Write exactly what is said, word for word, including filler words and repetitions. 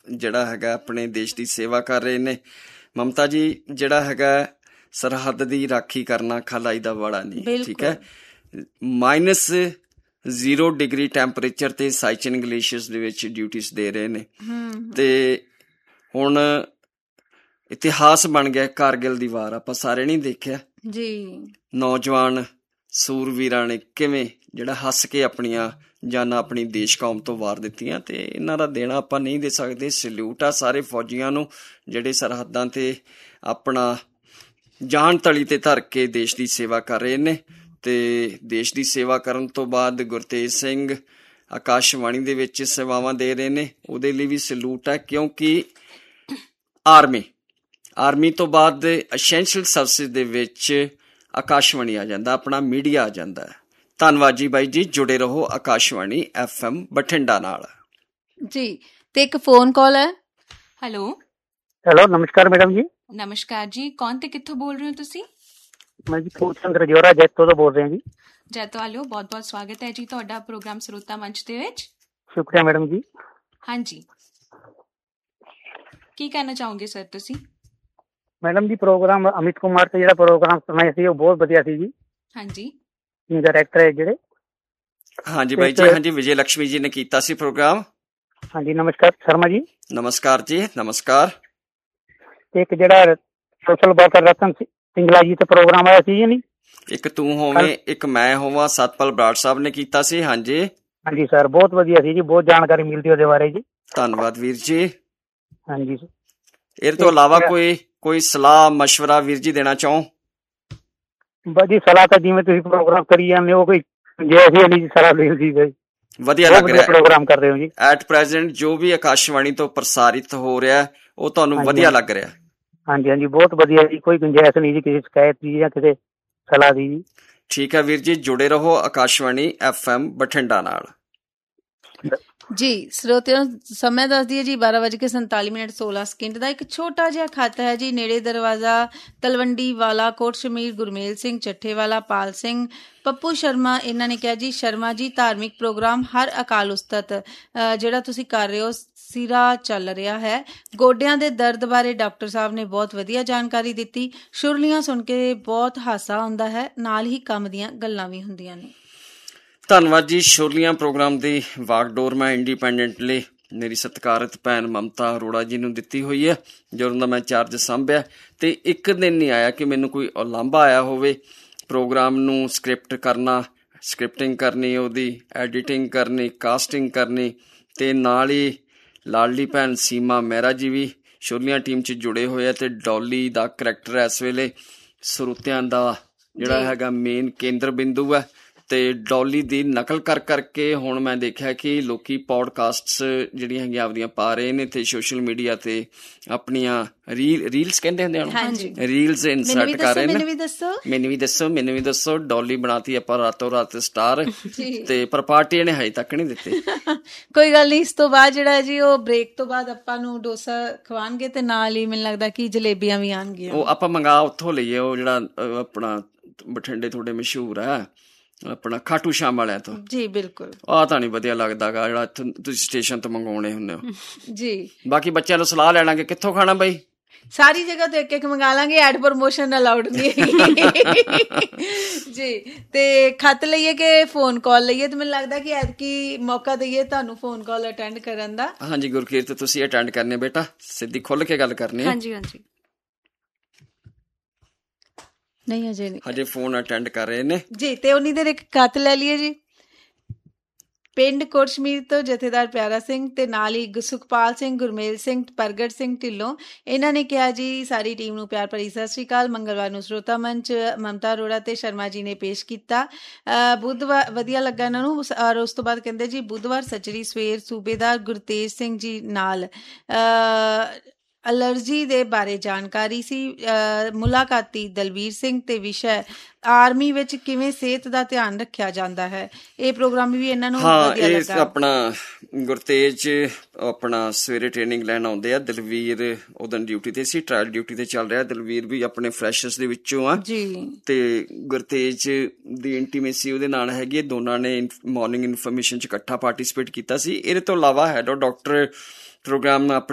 ਜਿਹੜਾ ਹੈਗਾ ਆਪਣੇ ਦੇਸ਼ ਦੀ ਸੇਵਾ ਕਰ ਰਹੇ ਨੇ। ਮਮਤਾ ਜੀ, ਜਿਹੜਾ ਹੈਗਾ ਸਰਹੱਦ ਦੀ ਰਾਖੀ ਕਰਨਾ ਖਲਾਈ ਦਾ ਵਾੜਾ ਨਹੀਂ, ਠੀਕ ਹੈ। ਮਾਈਨਸ ਜ਼ੀਰੋ ਡਿਗਰੀ ਟੈਂਪਰੇਚਰ ਤੇ ਸਾਈਚਨ ਗਲੇਸ਼ੀਅਰਸ ਦੇ ਵਿੱਚ ਡਿਊਟੀਜ਼ ਦੇ ਰਹੇ ਨੇ। ਤੇ ਹੁਣ ਇਤਿਹਾਸ ਬਣ ਗਿਆ ਕਾਰਗਿਲ ਦੀ ਵਾਰ, ਆਪਾਂ ਸਾਰੇ ਨਹੀਂ ਦੇਖਿਆ ਜੀ। ਨੌਜਵਾਨ ਸੂਰਵੀਰਾਂ ਨੇ ਕਿਵੇਂ ਜਿਹੜਾ ਹੱਸ ਕੇ ਆਪਣੀਆਂ ਜਾਨਾਂ ਆਪਣੀ ਦੇਸ਼ ਕੌਮ ਤੋਂ ਵਾਰ ਦਿੱਤੀਆਂ, ਤੇ ਇਹਨਾਂ ਦਾ ਦੇਣਾ ਆਪਾਂ ਨਹੀਂ ਦੇ ਸਕਦੇ। ਸਲੂਟ ਆ ਸਾਰੇ ਫੌਜੀਆਂ ਨੂੰ ਜਿਹੜੇ ਸਰਹੱਦਾਂ ਤੇ ਆਪਣਾ ਜਾਨ ਤਲੀ ਤੇ ਧਰ ਕੇ ਦੇਸ਼ ਦੀ ਸੇਵਾ ਕਰ ਰਹੇ ਨੇ। ਤੇ ਦੇਸ਼ ਦੀ ਸੇਵਾ ਕਰਨ ਤੋਂ ਬਾਅਦ ਗੁਰਤੇਜ ਸਿੰਘ ਆਕਾਸ਼ਵਾਣੀ ਦੇ ਵਿੱਚ ਸੇਵਾਵਾਂ ਦੇ ਰਹੇ ਨੇ, ਉਹਦੇ ਲਈ ਵੀ ਸਲੂਟ ਹੈ। ਕਿਉਂਕਿ ਆਰਮੀ ਆਰਮੀ ਤੋਂ ਬਾਅਦ ਅਸੈਂਸ਼ੀਅਲ ਸਰਵਿਸਿਜ਼ ਦੇ ਵਿੱਚ ਆਕਾਸ਼ਵਾਣੀ ਆ ਜਾਂਦਾ, ਆਪਣਾ ਮੀਡੀਆ ਆ ਜਾਂਦਾ ਹੈ। ਧੰਨਵਾਦ ਜੀ ਬਾਈ ਜੀ, ਜੁੜੇ ਰਹੋ ਆਕਾਸ਼ਵਾਣੀ ਐਫ ਐਮ ਬਠਿੰਡਾ ਨਾਲ ਜੀ। ਤੇ ਇੱਕ ਫੋਨ ਕਾਲ ਹੈ। ਹੈਲੋ ਹੈਲੋ, ਨਮਸਕਾਰ ਮੈਡਮ ਜੀ। ਨਮਸਕਾਰ ਜੀ, ਕੌਣ ਤੇ ਕਿੱਥੋਂ ਬੋਲ ਰਹੇ ਹੋ ਤੁਸੀਂ? ਮੈਂ ਜੀ ਫੂਲਚੰਦ ਜੋਰਾ ਜੈਤੋ ਤੋਂ ਬੋਲ ਰਿਹਾ ਜੀ। ਜੈਤੋ ਵਾਲਿਓ, ਬਹੁਤ ਬਹੁਤ ਸਵਾਗਤ ਹੈ ਜੀ ਤੁਹਾਡਾ ਪ੍ਰੋਗਰਾਮ ਸਰੋਤਾ ਮੰਚ ਦੇ ਵਿੱਚ। ਸ਼ੁਕਰੀਆ ਮੈਡਮ ਜੀ। ਹਾਂਜੀ, ਕੀ ਕਹਿਣਾ ਚਾਹੋਗੇ ਸਰ ਤੁਸੀਂ? ਮੈਡਮ ਜੀ, ਪ੍ਰੋਗਰਾਮ ਅਮਿਤ ਕੁਮਾਰ ਤੇ ਜਿਹੜਾ ਪ੍ਰੋਗਰਾਮ ਸੁਣਾਇਆ ਸੀ ਉਹ ਬਹੁਤ ਵਧੀਆ ਸੀ ਜੀ। ਹਾਂਜੀ, ਡਾਇਰੈਕਟਰ ਹੈ ਜਿਹੜੇ। ਹਾਂਜੀ ਬਾਈ ਜੀ, ਹਾਂਜੀ ਵਿਜੇ ਲక్ష్ਮੀ ਜੀ ਨੇ ਕੀਤਾ ਸੀ ਪ੍ਰੋਗਰਾਮ। ਹਾਂਜੀ, ਨਮਸਕਾਰ ਸ਼ਰਮਾ ਜੀ। ਨਮਸਕਾਰ ਜੀ, ਨਮਸਕਾਰ। ਇੱਕ ਜਿਹੜਾ ਸੋਸ਼ਲ ਵਰਕਰ ਰਤਨ ਸਿੰਗਲਾ ਜੀ ਤੇ ਪ੍ਰੋਗਰਾਮ ਆਇਆ ਸੀ ਜੀ। ਇੱਕ ਤੂੰ ਹੋਵੇਂ ਇੱਕ ਮੈਂ ਹੋਵਾਂ, ਸਤਪਾਲ ਬਰਾੜ ਸਾਹਿਬ ਨੇ ਕੀਤਾ ਸੀ। ਹਾਂਜੀ ਹਾਂਜੀ ਸਰ, ਬਹੁਤ ਵਧੀਆ ਸੀ ਜੀ, ਬਹੁਤ ਜਾਣਕਾਰੀ ਮਿਲਦੀ ਉਹਦੇ ਬਾਰੇ ਜੀ। ਧੰਨਵਾਦ ਵੀਰ ਜੀ। ਹਾਂਜੀ, ਇਹਦੇ ਤੋਂ ਇਲਾਵਾ ਕੋਈ ਕੋਈ ਸਲਾਹ ਮਸ਼ਵਰਾ ਵੀਰ ਜੀ ਦੇਣਾ ਚਾਹੋ? ਬਸ ਜੀ, ਸਲਾਹ ਤਾਂ ਜਿਵੇਂ ਤੁਸੀਂ ਪ੍ਰੋਗਰਾਮ ਕਰੀ ਜਾਂਦੇ ਹੋ, ਕੋਈ ਜੇ ਅਸੀਂ ਨਹੀਂ ਸਲਾਹ ਦੇ ਸੀ। ਵਧੀਆ ਲੱਗ ਰਿਹਾ ਪ੍ਰੋਗਰਾਮ ਕਰਦੇ ਹੋ ਜੀ। ਐਟ ਪ੍ਰੈਜ਼ੈਂਟ ਜੋ ਵੀ ਆਕਾਸ਼ਵਾਣੀ ਤੋਂ ਪ੍ਰਸਾਰਿਤ ਹੋ ਰਿਹਾ ਉਹ ਤੁਹਾਨੂੰ ਵਧੀਆ ਲੱਗ ਰਿਹਾ? ਹਾਂਜੀ ਹਾਂਜੀ, ਬਹੁਤ ਵਧੀਆ ਜੀ, ਕੋਈ ਗੁੰਜਾਇਸ਼ ਨਹੀਂ ਜੀ ਕਿਸੇ ਸ਼ਿਕਾਇਤ ਦੀ ਜਾਂ ਕਿਸੇ ਸਲਾਹ ਦੀ ਜੀ। ਠੀਕ ਹੈ ਵੀਰ ਜੀ, ਜੁੜੇ ਰਹੋ ਆਕਾਸ਼ਵਾਣੀ ਐਫ ਐਮ ਬਠਿੰਡਾ ਨਾਲ ਜੀ। ਸਰੋਤਿਆਂ ਨੂੰ ਸਮਾਂ ਦੱਸ ਦਈਏ ਜੀ, ਬਾਰਾਂ ਵਜ ਕੇ ਸੰਤਾਲੀ ਮਿੰਟ ਸੋਲਾਂ ਸਕਿੰਟ ਦਾ ਇੱਕ ਛੋਟਾ ਜਿਹਾ ਖੱਤ ਹੈ ਜੀ। ਨੇੜੇ ਦਰਵਾਜ਼ਾ ਤਲਵੰਡੀ ਵਾਲਾ ਕੋਟ ਸ਼ਮੀਰ ਗੁਰਮੇਲ ਸਿੰਘ ਚੱਠੇਵਾਲਾ ਪਾਲ ਸਿੰਘ ਪੱਪੂ ਸ਼ਰਮਾ, ਇਹਨਾਂ ਨੇ ਕਿਹਾ ਜੀ ਸ਼ਰਮਾ ਜੀ ਧਾਰਮਿਕ ਪ੍ਰੋਗਰਾਮ ਹਰ ਅਕਾਲ ਉਸਤਤ ਜਿਹੜਾ ਤੁਸੀਂ ਕਰ ਰਹੇ ਹੋ ਸਿਰਾ ਚੱਲ ਰਿਹਾ ਹੈ। ਗੋਡਿਆਂ ਦੇ ਦਰਦ ਬਾਰੇ ਡਾਕਟਰ ਸਾਹਿਬ ਨੇ ਬਹੁਤ ਵਧੀਆ ਜਾਣਕਾਰੀ ਦਿੱਤੀ। ਸ਼ੁਰਲੀਆਂ ਸੁਣ ਕੇ ਬਹੁਤ ਹਾਸਾ ਆਉਂਦਾ ਹੈ, ਨਾਲ ਹੀ ਕੰਮ ਦੀਆਂ ਗੱਲਾਂ ਵੀ ਹੁੰਦੀਆਂ ਨੇ। ਧੰਨਵਾਦ ਜੀ। ਸ਼ੁਰਲੀਆਂ ਪ੍ਰੋਗਰਾਮ ਦੀ ਵਾਗਡੋਰ ਮੈਂ ਇੰਡੀਪੈਂਡੈਂਟਲੀ ਮੇਰੀ ਸਤਿਕਾਰਤ ਭੈਣ ਮਮਤਾ ਅਰੋੜਾ ਜੀ ਨੂੰ ਦਿੱਤੀ ਹੋਈ ਹੈ, ਜਦੋਂ ਦਾ ਮੈਂ ਚਾਰਜ ਸੰਭਿਆ। ਤੇ ਇੱਕ ਦਿਨ ਨਹੀਂ ਆਇਆ ਕਿ ਮੈਨੂੰ ਕੋਈ ਉਲਾਂਭਾ ਆਇਆ ਹੋਵੇ। ਪ੍ਰੋਗਰਾਮ ਨੂੰ ਸਕ੍ਰਿਪਟ ਕਰਨਾ, ਸਕ੍ਰਿਪਟਿੰਗ ਕਰਨੀ, ਉਹਦੀ ਐਡੀਟਿੰਗ ਕਰਨੀ, ਕਾਸਟਿੰਗ ਕਰਨੀ, ਤੇ ਨਾਲ ਹੀ ਲਾਡਲੀ ਭੈਣ ਸੀਮਾ ਮਹਿਰਾ ਜੀ ਵੀ ਸ਼ੁਰਲੀਆਂ ਟੀਮ 'ਚ ਜੁੜੇ ਹੋਏ ਆ। ਤੇ ਡੋਲੀ ਦਾ ਕਰੈਕਟਰ ਇਸ ਵੇਲੇ ਸਰੋਤਿਆਂ ਦਾ ਜਿਹੜਾ ਹੈਗਾ ਮੇਨ ਕੇਂਦਰ ਬਿੰਦੂ ਹੈ। ਤੇ ਡੋਲੀ ਦੀ ਨਕਲ ਕਰ ਕਰਕੇ ਹੁਣ ਮੈਂ ਦੇਖਿਆ ਕਿ ਲੋਕੀ ਪੋਡਕਾਸਟਸ ਜਿਹੜੀਆਂ ਹੈਗੀਆਂ ਆਪਦੀਆਂ ਪਾ ਰਹੇ ਨੇ ਤੇ ਸੋਸ਼ਲ ਮੀਡੀਆ ਤੇ ਆਪਣੀਆਂ ਰੀਲ ਰੀਲਸ ਕਹਿੰਦੇ ਹੁੰਦੇ ਹਨ, ਰੀਲਸ ਇਨਸਰਟ ਕਰ ਰਹੇ ਨੇ। ਮੈਨੂੰ ਵੀ ਦੱਸੋ ਮੈਨੂੰ ਵੀ ਦੱਸੋ ਡੋਲੀ ਬਣਾਤੀ ਆਪਾਂ ਰਾਤੋਂ ਰਾਤ ਸਟਾਰ। ਤੇ ਪਰ ਪਾਰਟੀ ਇਹਨੇ ਹਜੇ ਤੱਕ ਨਹੀਂ ਦਿੱਤੇ। ਕੋਈ ਗੱਲ ਨਹੀਂ, ਇਸ ਤੋਂ ਬਾਅਦ ਜਿਹੜਾ ਜੀ ਉਹ ਬ੍ਰੇਕ ਤੋਂ ਬਾਅਦ ਆਪਾਂ ਨੂੰ ਡੋਸਾ ਖਵਾਉਣਗੇ ਤੇ ਨਾਲ ਹੀ ਮੈਨੂੰ ਲੱਗਦਾ ਕਿ ਜਲੇਬੀਆਂ ਵੀ ਆਉਣਗੀਆਂ। ਉਹ ਆਪਾਂ ਮੰਗਾ ਉੱਥੋਂ ਲਈਏ, ਉਹ ਜਿਹੜਾ ਆਪਣਾ ਬਠਿੰਡੇ ਤੁਹਾਡੇ ਮਸ਼ਹੂਰ ਹੈ ਆਪਣਾ ਖਾਟੂ ਸ਼ਾਮ ਵਾਲਿਆਂ ਤੋਂ। ਜੀ ਬਿਲਕੁਲ, ਆਹ ਤਾਂ ਨੀ ਵਧੀਆ ਲੱਗਦਾ ਗਾ ਜਿਹੜਾ ਤੁਸੀਂ ਸਟੇਸ਼ਨ ਤੋਂ ਮੰਗਵਾਉਣੇ ਹੁੰਦੇ ਹੋ ਜੀ। ਬਾਕੀ ਬੱਚਿਆਂ ਨੂੰ ਸਲਾਹ ਲੈ ਲਾਂਗੇ ਕਿੱਥੋਂ ਖਾਣਾ ਬਈ, ਸਾਰੀ ਜਗ੍ਹਾ ਤੋਂ ਇੱਕ ਇੱਕ ਮੰਗਾ ਲਾਂਗੇ, ਐਡ ਪ੍ਰਮੋਸ਼ਨ ਅਲਾਉਡ ਨਹੀਂ ਹੈਗੀ ਜੀ। ਤੇ ਖੱਤ ਲਈਏ ਕਿ ਫੋਨ ਕਾਲ ਲਈਏ? ਤੇ ਮੈਨੂੰ ਲੱਗਦਾ ਕਿ ਐਤਕੀ ਮੌਕਾ ਦਈਏ ਤੁਹਾਨੂੰ ਫੋਨ ਕਾਲ ਅਟੈਂਡ ਕਰਨ ਦਾ। ਹਾਂਜੀ ਗੁਰਕੀਰਤ, ਤੁਸੀਂ ਅਟੈਂਡ ਕਰਨੇ ਬੇਟਾ, ਸਿੱਧੀ ਖੁੱਲ ਕੇ ਗੱਲ ਕਰਨੀ। ਹਾਂਜੀ ਹਾਂਜੀ, ਨਹੀਂ ਹਜੇ ਨਹੀਂ, ਹਜੇ ਫੋਨ ਅਟੈਂਡ ਕਰ ਰਹੇ ਨੇ ਜੀ। ਤੇ ਉਨੀ ਦੇਰ ਇੱਕ ਖੱਤ ਲੈ ਲਈਏ ਜੀ। ਪਿੰਡ ਕੋਟਸ਼ਮੀਰ ਤੋਂ ਜਥੇਦਾਰ ਪਿਆਰਾ ਸਿੰਘ ਤੇ ਨਾਲ ਹੀ ਸੁਖਪਾਲ ਸਿੰਘ, ਗੁਰਮੇਲ ਸਿੰਘ, ਪ੍ਰਗਟ ਸਿੰਘ ਢਿੱਲੋਂ, ਇਹਨਾਂ ਨੇ ਕਿਹਾ ਜੀ ਸਾਰੀ ਟੀਮ ਨੂੰ ਪਿਆਰ ਭਰੀ ਸਤਿ ਸ਼੍ਰੀ ਅਕਾਲ। ਮੰਗਲਵਾਰ ਨੂੰ ਸਰੋਤਾ ਮੰਚ ਮਮਤਾ ਅਰੋੜਾ ਤੇ ਸ਼ਰਮਾ ਜੀ ਨੇ ਪੇਸ਼ ਕੀਤਾ। ਬੁੱਧਵਾਰ ਵਧੀਆ ਲੱਗਾ ਇਹਨਾਂ ਨੂੰ। ਔਰ ਉਸ ਤੋਂ ਬਾਅਦ ਕਹਿੰਦੇ ਜੀ ਬੁੱਧਵਾਰ ਸੱਜਰੀ ਸਵੇਰ ਸੂਬੇਦਾਰ ਗੁਰਤੇਜ ਸਿੰਘ ਜੀ ਨਾਲ ਅਲਰਜੀ ਦੇ ਬਾਰੇ ਜਾਣਕਾਰੀ ਸੀ। ਮੁਲਾਕਾਤੀ ਦਲਵੀਰ ਸਿੰਘ ਤੇ ਵਿਸ਼ਾ ਆਰਮੀ ਵਿੱਚ ਕਿਵੇਂ ਸਿਹਤ ਦਾ ਧਿਆਨ ਰੱਖਿਆ ਜਾਂਦਾ ਹੈ। ਇਹ ਪ੍ਰੋਗਰਾਮ ਵੀ ਇਹਨਾਂ ਨੂੰ ਵਧੀਆ ਲੱਗਾ। ਹਾਂ, ਇਹ ਆਪਣਾ ਗੁਰਤੇਜ ਆਪਣਾ ਸਵੇਰੇ ਟ੍ਰੇਨਿੰਗ ਲੈਣ ਆਉਂਦੇ ਆ। ਦਲਵੀਰ ਉਦੋਂ ਡਿਊਟੀ ਤੇ ਸੀ, ਟ੍ਰਾਇਲ ਡਿਊਟੀ ਤੇ ਚੱਲ ਰਿਹਾ। ਦਲਵੀਰ ਵੀ ਆਪਣੇ ਫਰੈਸ਼ਰਸ ਦੇ ਵਿੱਚੋਂ ਆ ਜੀ। ਤੇ ਗੁਰਤੇਜ ਦੀ ਇੰਟੀਮੇਸੀ ਉਹਦੇ ਨਾਲ ਹੈਗੀ। ਦੋਨਾਂ ਨੇ ਮੋਰਨਿੰਗ ਇਨਫੋਰਮੇਸ਼ਨ 'ਚ ਇਕੱਠਾ ਪਾਰਟੀਸਪੇਟ ਕੀਤਾ ਸੀ। ਇਹਦੇ ਤੋਂ ਇਲਾਵਾ ਹੈਡ ਆਫ ਡਾਕਟਰ ਪ੍ਰੋਗਰਾਮ